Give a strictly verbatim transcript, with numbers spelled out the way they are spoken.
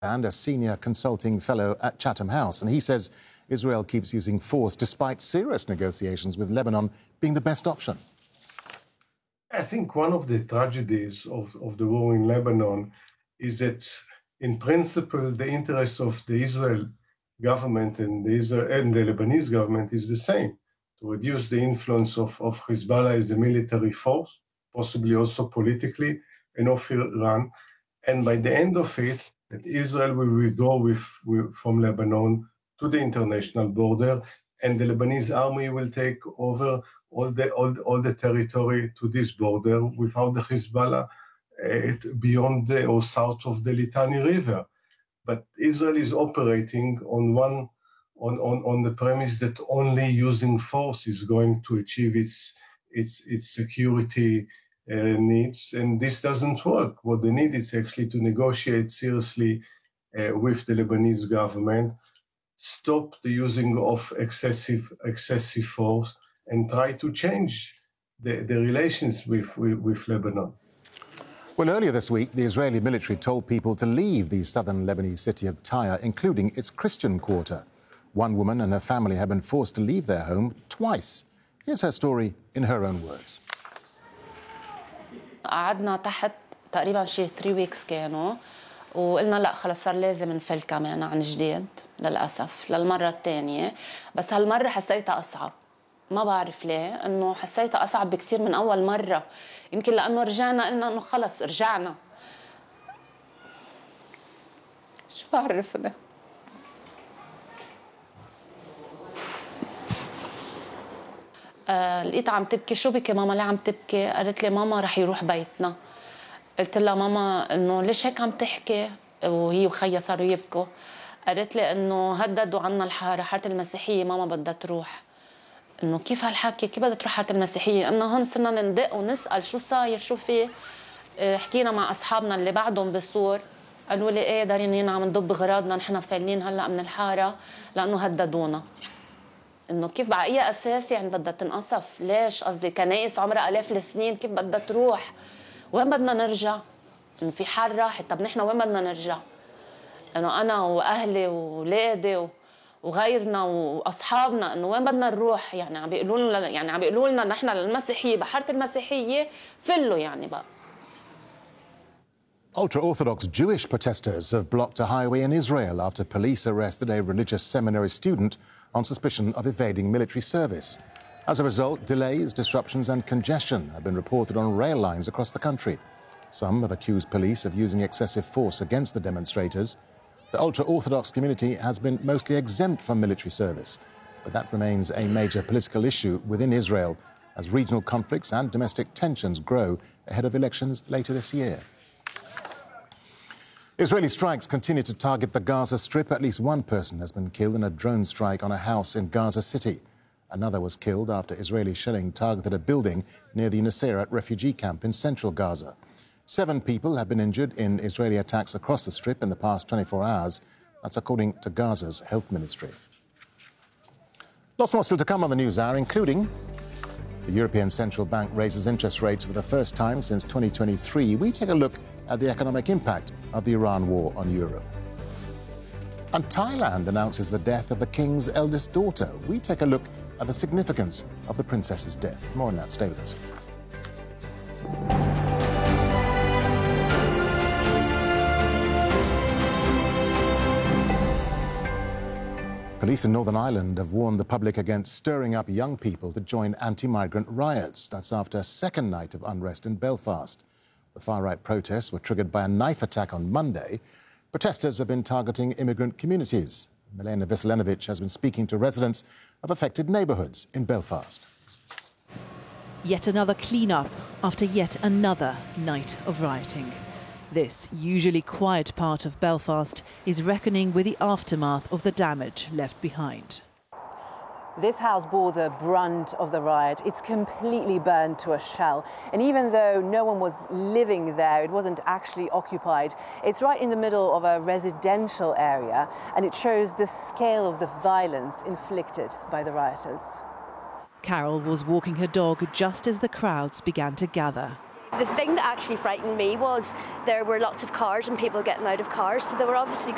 and a senior consulting fellow at Chatham House. And he says Israel keeps using force despite serious negotiations with Lebanon being the best option. I think one of the tragedies of, of the war in Lebanon is that, in principle, the interest of the Israel government and the, Israel, and the Lebanese government is the same, to reduce the influence of, of Hezbollah as a military force, possibly also politically, and of Iran. And by the end of it, that Israel will withdraw with, with, from Lebanon to the international border, and the Lebanese army will take over all the, all, all the territory to this border without the Hezbollah uh, beyond the, or south of the Litani River. But Israel is operating on one on, on, on the premise that only using force is going to achieve its its its security uh, needs, and this doesn't work. What they need is actually to negotiate seriously uh, with the Lebanese government, stop the using of excessive excessive force, and try to change the, the relations with, with, with Lebanon. Well, earlier this week, the Israeli military told people to leave the southern Lebanese city of Tyre, including its Christian quarter. One woman and her family have been forced to leave their home twice. Here's her story in her own words. قعدنا تحت تقريبا شي three weeks كانوا وقلنا لا خلص صار لازم نفل كمان عن جديد للأسف للمرة الثانية، بس هالمرة حسيتها أصعب. ما بعرف ليه، إنه حسيتها أصعب بكتير من أول مرة. يمكن لأنه رجعنا قلنا إنه خلص رجعنا. شو بعرف أنا؟ آه، لقيتها عم تبكي. شو بكي ماما؟ ليه عم تبكي؟ قالت لي ماما رح يروح بيتنا. قلت لها ماما إنه ليش هيك عم تحكي؟ وهي وخيها صاروا يبكوا. قالت لي إنه هددوا عنا الحارة، حارة المسيحية ماما بدها تروح. إنه كيف هالحكي؟ كيف بدها تروح حارة المسيحية؟ إنه هون صرنا ندق ونسأل شو صاير شو في. حكينا مع أصحابنا اللي بعدهم بالسور، قالوا لي إيه دارين عم نضب غراضنا نحن فايلين هلا من الحارة لأنه هددونا. إنه كيف على أي أساس يعني بدها تنقصف؟ ليش؟ قصدي كنايس عمرها آلاف السنين كيف بدها تروح؟ وين بدنا نرجع؟ إنه في حال راحت، طب نحن وين بدنا نرجع؟ إنه أنا وأهلي وولادي وغيرنا واصحابنا انه وين بدنا نروح؟ يعني عم بيقولوا لنا يعني عم بيقولوا لنا نحن للمسيحيه بحاره المسيحيه فلوا يعني بقى. Ultra-Orthodox Jewish protesters have blocked a highway in Israel after police arrested a religious seminary student on suspicion of evading military service. As a result, delays, disruptions and congestion have been reported on rail lines across the country. Some have accused police of using excessive force against the demonstrators. The ultra-Orthodox community has been mostly exempt from military service, but that remains a major political issue within Israel as regional conflicts and domestic tensions grow ahead of elections later this year. Israeli strikes continue to target the Gaza Strip. At least one person has been killed in a drone strike on a house in Gaza City. Another was killed after Israeli shelling targeted a building near the Nuseirat refugee camp in central Gaza. Seven people have been injured in Israeli attacks across the Strip in the past twenty-four hours. That's according to Gaza's health ministry. Lots more still to come on the News Hour, including the European Central Bank raises interest rates for the first time since twenty twenty-three. We take a look at the economic impact of the Iran war on Europe. And Thailand announces the death of the king's eldest daughter. We take a look at the significance of the princess's death. More on that. Stay with us. Police in Northern Ireland have warned the public against stirring up young people to join anti-migrant riots. That's after a second night of unrest in Belfast. The far-right protests were triggered by a knife attack on Monday. Protesters have been targeting immigrant communities. Milena Veselinovic has been speaking to residents of affected neighbourhoods in Belfast. Yet another clean-up after yet another night of rioting. This usually quiet part of Belfast is reckoning with the aftermath of the damage left behind. This house bore the brunt of the riot. It's completely burned to a shell. And even though no one was living there, it wasn't actually occupied, it's right in the middle of a residential area, and it shows the scale of the violence inflicted by the rioters. Carol was walking her dog just as the crowds began to gather. The thing that actually frightened me was there were lots of cars and people getting out of cars, so they were obviously